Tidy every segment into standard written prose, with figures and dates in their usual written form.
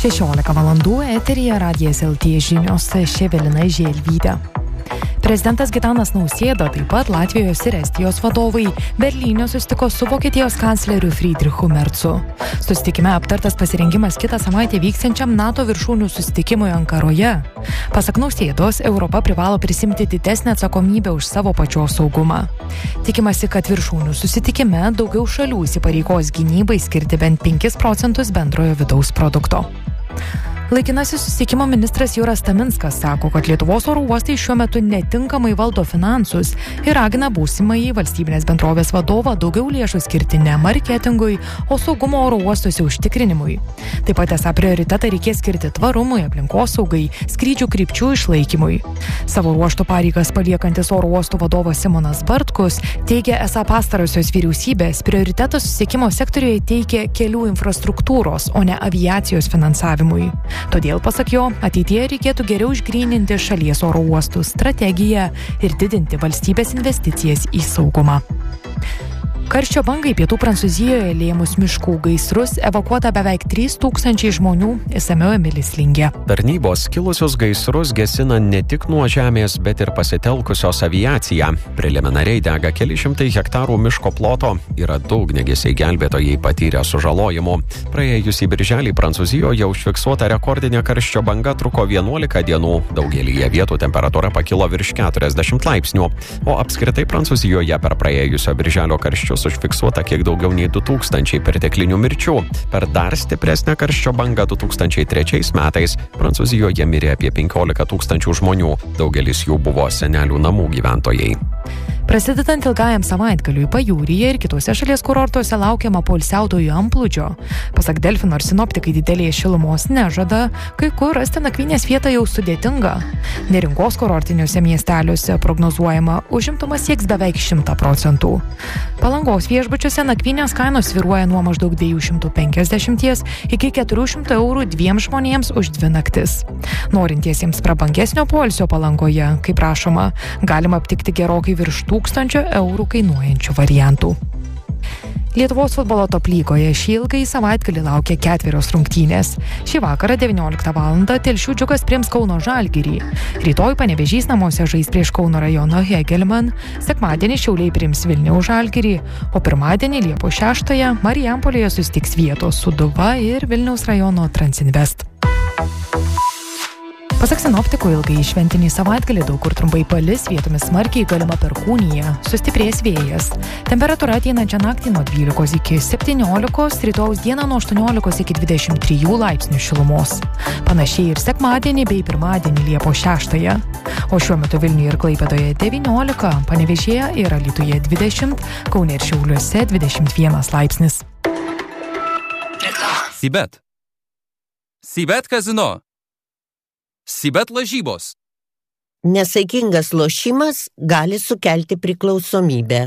16 valandų eteryje Radijas LT žinios, čia Evelina Želvytė. Prezidentas Gitanas Nausėda, taip pat Latvijos ir Estijos vadovai Berlyne susitiko su Vokietijos kancleriu Friedrichu Merzu. Susitikime aptartas pasirengimas kitą savaitę vyksiančiam NATO viršūnių susitikimui Ankaroje. Pasak Nausėdos, Europa privalo prisimti didesnę atsakomybę už savo pačios saugumą. Tikimasi, kad viršūnių susitikime daugiau šalių įsipareigos gynybai skirti bent 5% bendrojo vidaus produkto. Laikinasis susitikimo ministras Juras Taminskas sako, kad Lietuvos oro uostai šiuo metu netinkamai valdo finansus ir ragina būsimąjį valstybinės bendrovės vadovą daugiau lėšų skirti ne marketingui, o saugumo oro uostuose užtikrinimui. Taip pat esą prioritetą reikės skirti tvarumui, aplinkosaugai, skrydžių krypčių išlaikymui. Savo ruožtų pareigas paliekantis oro uostų vadovas Simonas Bartkus teigia, esą pastarosios vyriausybės prioritetą susisiekimo sektoriuje teikia kelių infrastruktūros, o ne aviacijos finansavimui. Todėl, pasak jo, ateityje reikėtų geriau išgryninti šalies oro uostų strategiją ir didinti valstybės investicijas į saugumą. Karščio bangai pietų Prancūzijoje lėmus miškų gaisrus evakuota beveik 3000 žmonių, išsamiau Emilis Lingė. Tarnybos kilusius gaisrus gesina ne tik nuo žemės, bet ir pasitelkusios aviaciją. Preliminariai dega keli šimtai hektarų miško ploto, yra daug ugniagesiai gelbėtojai patyrę sužalojimų. Praėjusį birželį Prancūzijoje užfiksuota rekordinė karščio banga truko 11 dienų, daugelyje vietų temperatūra pakilo virš 40 laipsnių, o apskritai Prancūzijoje per praėjusio birželio karščius užfiksuota kiek daugiau nei 2000 perteklinių mirčių. Per dar stipresnę karščio bangą 2003 metais Prancūzijoje mirė apie 15 000 žmonių, daugelis jų buvo senelių namų gyventojai. Prasidedant ilgajam savaitgaliui pajūryje ir kitose šalies kurortuose laukiama poilsiautojų antplūdžio. Pasak Delfi, nors sinoptikai didelės šilumos nežada, kai kur rasti nakvynės vietą jau sudėtinga. Neringos kurortiniuose miesteliuose prognozuojama užimtumas sieks beveik 100%. Palangos viešbučiuose nakvynės kainos svyruoja nuo maždaug 250 iki 400 eurų 2 žmonėms už 2 naktis. Norintiesiems prabangesnio poilsio Palangoje, kaip rašoma, galima aptikti gerokai virš 1000 eurų kainuojančių variantų. Lietuvos futbolo top lygoje šį ilgąjį savaitgalį laukia 4 rungtynės. Šį vakarą 19 val. Telšių Džiugas priims Kauno Žalgirį. Rytoj Panevėžys namuose žais prieš Kauno rajono Hegelman, sekmadienį Šiauliai priims Vilniaus Žalgirį, o pirmadienį Liepos 6 Marijampolėje susitiks Vietos Sūduva ir Vilniaus rajono Transinvest. Pasak sinoptikų, ilgai šventinį savaitgalį daug kur trumpai palis, vietomis smarkiai galima perkūnija, sustiprės vėjas. Temperatūra ateinančią naktį nuo 12 iki 17, rytojaus dieną nuo 18 iki 23 laipsnių šilumos. Panašiai ir sekmadienį bei pirmadienį Liepos 6. O šiuo metu Vilniuje ir Klaipėdoje 19, Panevėžyje ir Alytuje 20, Kaune ir Šiauliuose 21 laipsnis. Sibet Kazino. Sibet lažybos. Nesaikingas lošimas gali sukelti priklausomybę.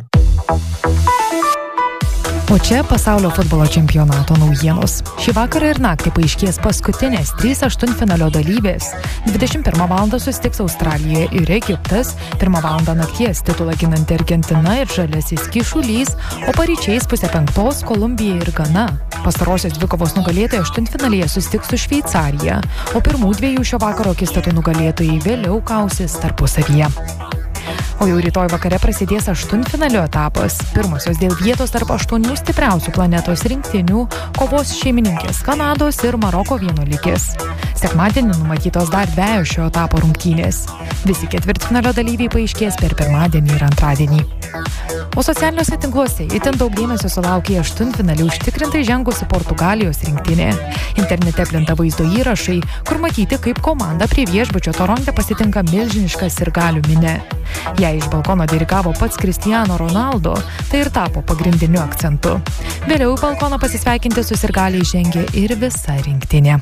O čia pasaulio futbolo čempionato naujienos. Šį vakarą ir naktį paaiškės paskutinės 3 aštuntfinalio dalyvės. 21 val. Susitiks Australija ir Egiptas, 1 val. Nakties titulą ginanti Argentina ir žaliasis Kyšulys, o paryčiais 4:30 Kolumbija ir Gana. Pastarosios dvikovos nugalėtojai aštuntfinalyje susitiks su Šveicarija, o pirmų 2 šio vakaro akistatų nugalėtojai vėliau kausis tarpusavyje. O jau rytoj vakare prasidės aštuntfinalio etapas. Pirmosios dėl vietos tarp 8 stipriausių planetos rinktinių kovos šeimininkės Kanados ir Maroko vienuolikės. Sekmadienį numatytos dar 2 šio etapo rungtynės. Visi ketvirtfinalio dalyviai paaiškės per pirmadienį ir antradienį. O socialiniuose tinkluose itin daug dėmesio sulaukė aštuntfinalį užtikrintai žengusi Portugalijos rinktinė. Internete plinta vaizdo įrašai, kur matyti, kaip komanda prie viešbučio Toronte pasitinka milžinišką sirgalių minią. Jei iš balkono dirigavo pats Cristiano Ronaldo, tai ir tapo pagrindiniu akcentu. Vėliau į balkoną pasisveikinti su sirgaliai žengė ir visa rinktinė.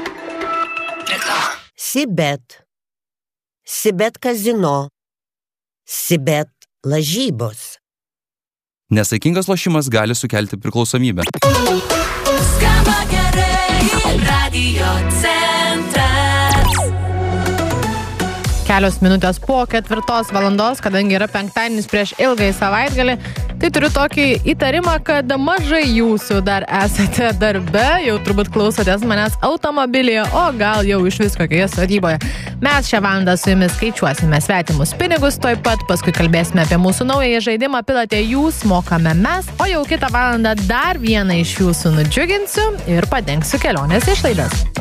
Sibet. Sibet Kazino. Sibet lažybos. Nesaikingas lošimas gali sukelti priklausomybę. Skamba gerai, Radio Centras. Kelios minutės po 4 valandos, kadangi yra penktadienis prieš ilgąjį savaitgalį, Tai turiu tokį įtarimą, kad mažai jūsų dar esate darbe, jau turbūt klausotės manęs automobilyje, o gal jau iš vis kokioje sodyboje. Mes šią valandą su jumis skaičiuosime svetimus pinigus, tuoj pat paskui kalbėsime apie mūsų naują žaidimą Pilate jūs, mokame mes, o jau kitą valandą dar vieną iš jūsų nudžiuginsiu ir padengsiu kelionės išlaidas.